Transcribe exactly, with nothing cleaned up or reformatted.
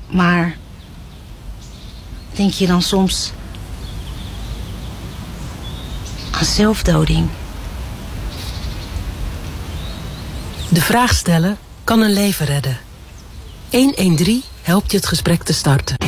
Maar denk je dan soms aan zelfdoding? De vraag stellen kan een leven redden. honderddertien helpt je het gesprek te starten.